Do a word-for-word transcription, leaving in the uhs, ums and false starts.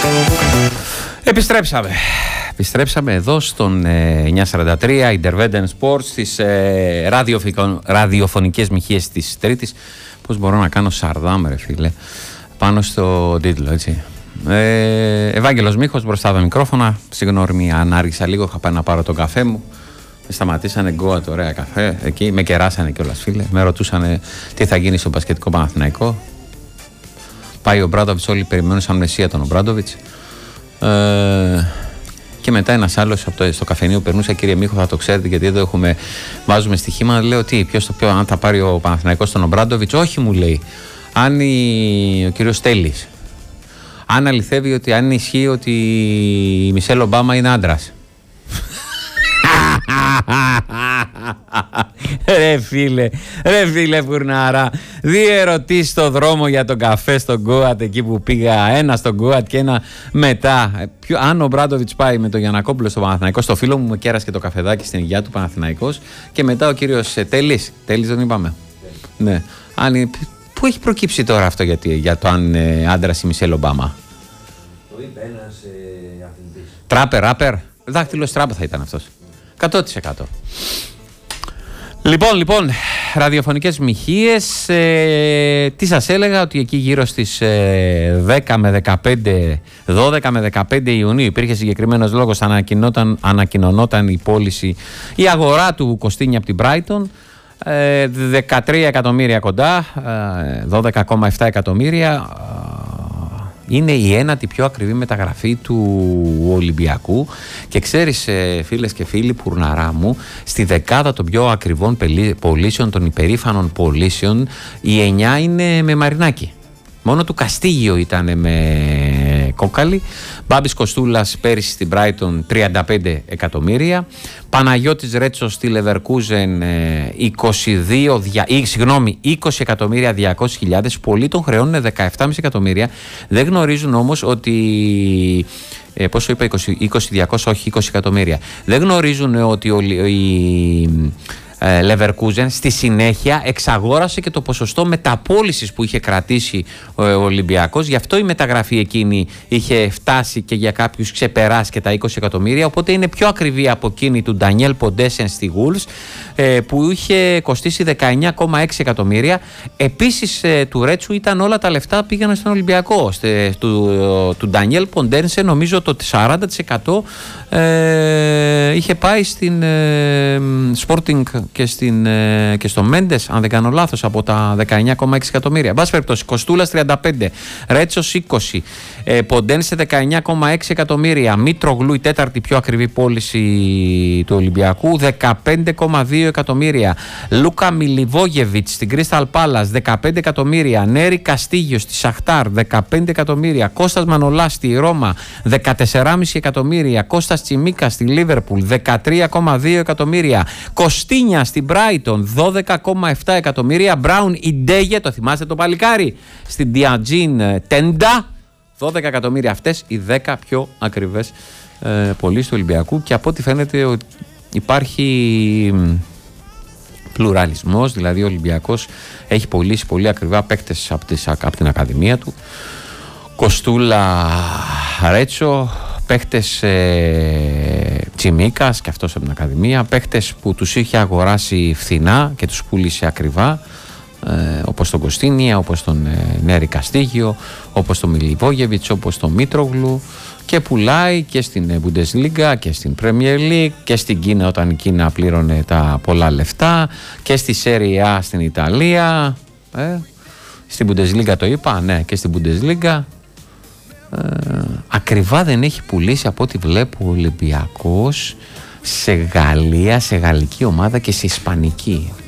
Επιστρέψαμε. Επιστρέψαμε εδώ στον ε, εννιακόσια σαράντα τρία Interveden Sports, στις ε, ραδιοφικο, ραδιοφωνικές μοιχείες της Τρίτης. Πώς μπορώ να κάνω σαρδάμ, ρε φίλε, πάνω στο τίτλο, έτσι. Ε, Ευάγγελος Μίχος μπροστά από τα μικρόφωνα. Συγγνώμη αν άργησα λίγο, είχα πάει να πάρω τον καφέ μου. Με σταματήσανε γκόατ, ωραία καφέ εκεί. Με κεράσανε κιόλας, φίλε. Με ρωτούσανε τι θα γίνει στο μπασκετικό Παναθηναϊκό. Πάει ο Μπράντοβιτς, όλοι περιμένουν σαν μεσία τον Μπράντοβιτς. Ε, και μετά ένας άλλος από το, στο καφενείο περνούσε, κύριε Μίχο, θα το ξέρετε γιατί εδώ έχουμε, βάζουμε στοιχήματα. Λέω τι, ποιος το πιο, αν θα πάρει ο Παναθηναϊκός τον Μπράντοβιτς. Όχι, μου λέει, αν η, ο κύριος Στέλης, αν αληθεύει ότι, αν ισχύει ότι η Μισελ Ομπάμα είναι άντρας. Ρε φίλε, ρε φίλε Φουρνάρα, δύο ερωτήσεις στο δρόμο για τον καφέ στον Γκόατ εκεί που πήγα, ένα στον Γκόατ και ένα μετά. Ποιο, αν ο Μπράντοβιτς πάει με τον Γιαννακόπουλο στο Παναθηναϊκό, στο φίλο μου με κέρασε και το καφεδάκι στην υγεία του Παναθηναϊκός, και μετά ο κύριος Τέλης, Τέλης δεν είπαμε, ναι. Ναι. Αν, πού έχει προκύψει τώρα αυτό γιατί, για το αν ε, άντρας η Μισελ Ομπάμα? Το είπε ένας ε, αθλητής. Τράπερ, ράπερ, δάχτυλος τράπε θα ήταν αυτός. εκατό τοις εκατό. Λοιπόν, λοιπόν, ραδιοφωνικές μοιχείες, ε, τι σας έλεγα, ότι εκεί γύρω στις ε, δέκα με δεκαπέντε, δώδεκα με δεκαπέντε Ιουνίου υπήρχε συγκεκριμένος λόγος, ανακοινωνόταν η πώληση, η αγορά του Κωστίνη από την Brighton, ε, δεκατρία εκατομμύρια κοντά, ε, δώδεκα κόμμα επτά εκατομμύρια. Είναι η ένατη πιο ακριβή μεταγραφή του Ολυμπιακού και ξέρεις, φίλες και φίλοι, Πουρναρά μου, στη δεκάδα των πιο ακριβών πωλήσεων, των υπερήφανων πωλήσεων, η εννιά είναι με Μαρινάκη. Μόνο του Καστίγιο ήταν με κόκαλη. Μπάμπης Κοστούλας πέρυσι στην Brighton τριάντα πέντε εκατομμύρια. Παναγιώτης Ρέτσος στη Leverkusen είκοσι δύο, ή, συγγνώμη, είκοσι εκατομμύρια διακόσιες χιλιάδες. Πολλοί τον χρεώνουν δεκαεπτά κόμμα πέντε εκατομμύρια. Δεν γνωρίζουν όμως ότι... Ε, πόσο είπα, είκοσι, είκοσι διακόσια, όχι είκοσι εκατομμύρια. Δεν γνωρίζουν ότι ο, η, Leverkusen στη συνέχεια εξαγόρασε και το ποσοστό μεταπώλησης που είχε κρατήσει ο Ολυμπιακός. Γι' αυτό η μεταγραφή εκείνη είχε φτάσει και για κάποιους ξεπεράσει και τα είκοσι εκατομμύρια. Οπότε είναι πιο ακριβή από εκείνη του Ντανιέλ Ποντέσεν στη Wolves, που είχε κοστίσει δεκαεννιά κόμμα έξι εκατομμύρια. Επίσης του Ρέτσου ήταν όλα τα λεφτά πήγαιναν στον Ολυμπιακό. Του Ντανιέλ Ποντέσεν νομίζω το σαράντα τοις εκατό ε, είχε πάει στην ε, Sporting και, στην, ε, και στο Μέντες, αν δεν κάνω λάθος, από τα δεκαεννιά κόμμα έξι εκατομμύρια. Εν πάση περιπτώσει, Κοστούλας τριάντα πέντε, Ρέτσος είκοσι, ε, Ποντένσε δεκαεννιά κόμμα έξι εκατομμύρια, Μήτρογλου η τέταρτη πιο ακριβή πώληση του Ολυμπιακού, δεκαπέντε κόμμα δύο εκατομμύρια, Λούκα Μιλιβόγεβιτς στην Crystal Palace δεκαπέντε εκατομμύρια, Νέρη Καστίγιο στη Σαχτάρ δεκαπέντε εκατομμύρια, Κώστας Μανολάς στη Ρώμα δεκατέσσερα κόμμα πέντε εκατομμύρια, Κώστας Τσιμίκα στη Λίβερπουλ δεκατρία κόμμα δύο εκατομμύρια, Κωστίνια στην Brighton δώδεκα κόμμα επτά εκατομμύρια, Μπράουν Ιντέγε, το θυμάστε το παλικάρι, στην Διατζίν Τέντα, δώδεκα εκατομμύρια. Αυτές οι δέκα πιο ακριβές ε, πωλήσεις του Ολυμπιακού, και από ό,τι φαίνεται υπάρχει πλουραλισμός, δηλαδή ο Ολυμπιακός έχει πωλήσει πολύ ακριβά παίκτες από, τις, από την Ακαδημία του. Κοστούλα, Ρέτσο, παίχτες ε, Τσιμίκας και αυτός από την Ακαδημία, παίχτες που τους είχε αγοράσει φθηνά και τους πούλησε ακριβά, ε, όπως τον Κωστίνια, όπως τον ε, Νέρη Καστίγιο, όπως τον Μιλιβόγεβιτς, όπως τον Μήτρογλου, και πουλάει και στην Bundesliga και στην Premier League και στην Κίνα όταν η Κίνα πλήρωνε τα πολλά λεφτά και στη Serie A στην Ιταλία, ε, στην Bundesliga το είπα, ναι, και στην Bundesliga. Ε, ακριβά δεν έχει πουλήσει από ό,τι βλέπω ο Ολυμπιακός σε Γαλλία, σε γαλλική ομάδα και σε ισπανική.